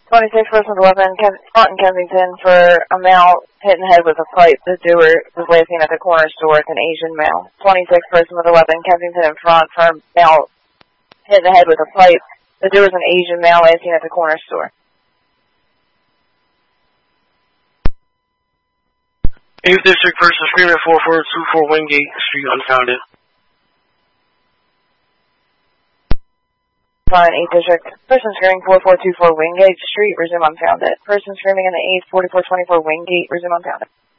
26 person with a weapon, spot in Kensington for a male hit in the head with a pipe. The doer was lacing at the corner store with an Asian male. 26 person with a weapon, Kensington in front for a male hit in the head with a pipe. The doer was an Asian male lacing at the corner store. 8th District person screaming 4424 Wingate Street unfounded. Fine, 8th District. Person screaming 4424 Wingate Street, resume unfounded. Person screaming in the 8th, 4424 Wingate, resume unfounded.